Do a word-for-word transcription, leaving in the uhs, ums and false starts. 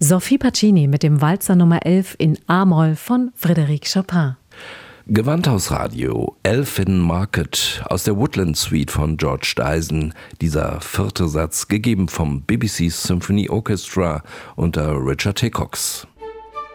Sophie Pacini mit dem Walzer Nummer elf in A-Moll von Frédéric Chopin. Gewandhausradio, Elfin Market aus der Woodland Suite von George Dyson. Dieser vierte Satz gegeben vom B B C Symphony Orchestra unter Richard Hickox.